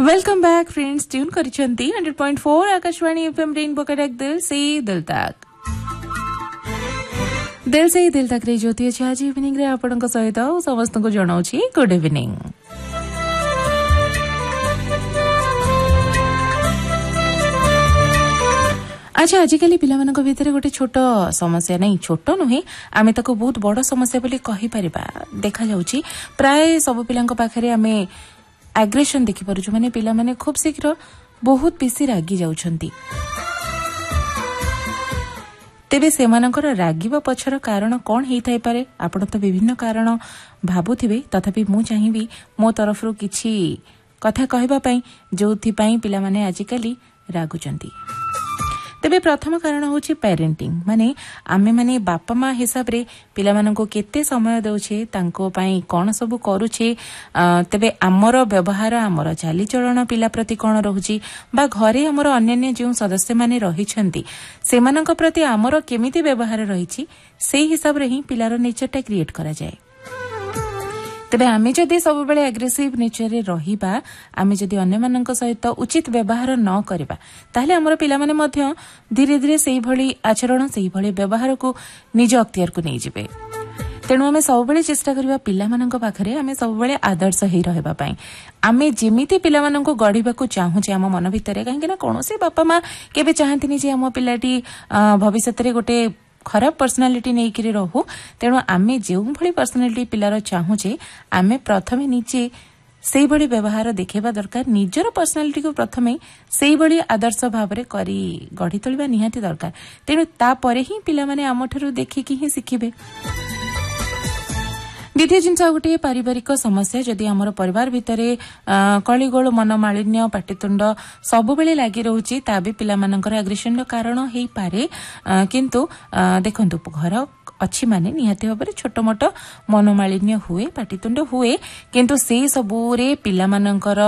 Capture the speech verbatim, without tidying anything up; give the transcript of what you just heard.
Welcome back friends, tune करिसेंती hundred point four Akashvani FM rainbow Cuttack दिल से दिल तक दिल से दिल तक रे ज्योति अछि आज इवनिंग रे आपनक सहित समस्त को जणाउछि गुड इवनिंग। अच्छा, आजिकली पिलामानक भितर गोटे छोट समस्या नहीं, छोट नुहे आमे ताको बहुत बड़ समस्या बोली कहि परिबा। देखा जाउछि प्राय सब पिलांक पाखरे आमे एग्रेशन देखि पारुछु, माने पिला माने खूब शीघ्र बहुत बेसी रागी जाउछंती। तेबे सेमानकर रागिबा पछर कारण कोन हेई थाई पारे? आपण तो विभिन्न कारण भाबुथिबे, तथापि मु चाहिबी मो तरफरु किछि कथा कहबा पई जोथि पई पिला माने आजिकली रागुचंती। तेबे प्रथम कारण होछि पेरेंटिंग, माने आमे माने बापा माँ हिसाब रे पिला मानको केते समय दउछे, तांको पई कोन सब करूछे, तेबे आमर व्यवहार आमर चाली चलन पिला प्रति कोन रहउची, बा घरे आमर अन्य जो सदस्य माने रहिछंती सेमानक प्रति आमर केमिति व्यवहार रहिछि, सेही हिसाब रे ही पिलार नेचरटा क्रिएट करा जाय। तेबे आमे जदि सब बेले एग्रेसिव नेचर रे रहिबा, आमे जदि अन्य मानक सहित उचित व्यवहार न करबा, ताहले हमर पिला माने मध्य धीरे धीरे सेही भली आचरण सेही भली व्यवहार को निज अख्तियार को नै जिवे। तेणु आमे सब बेले चेष्टा करबा पिला मानक पाखरे आमे सब बेले आदर्श हेई रहबा पई। आमे जेमिति पिला मानक गढिबा को चाहू जे हम मन भितरे, काहे कि ना कोनोसी बापा माँ केबे चाहंतिनी जे हम पिलाटी भविष्यत रे गोटे खराब पर्सनालिटी नहीं कि रहू। तेणु आमे जो भली पर्सनालिटी पिलार चाहूचे आमे प्रथमे निजे सेही भली व्यवहार देखेबा दरकार। निजर पर्सनालिटी को प्रथमे सेही भली आदर्श भावरे करी गढ़ी तोलिबा निहाती दरकार। तेणु ता परे ही पिला माने आमठारु देखिकी ही शिखिबे। द्वितीय जिनस गोटे पारिवारिक समस्या, जदि आमर परिवार भितर कलिगोल मनमालिन्य पाटितुंड सब बेले लागि रहउची, ता भी पिला मानकर एग्रेशन कारण हेई पारे। किंतु देखंतु घर अच्छी माने निहाती भाबरे छोट मोट मनमालिन्य हुए, पाटितुंड हुए, किंतु से सबुरे पिला मानकर